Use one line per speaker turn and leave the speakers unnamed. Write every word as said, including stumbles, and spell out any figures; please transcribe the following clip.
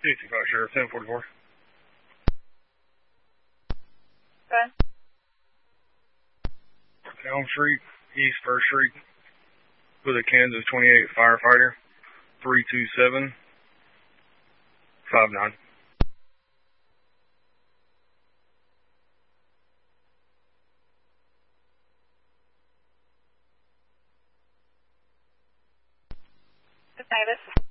fifty-five, Sheriff, ten forty-four.
Okay.
Elm Street, East First Street, with a Kansas twenty-eight firefighter, three two seven five nine.
Davis.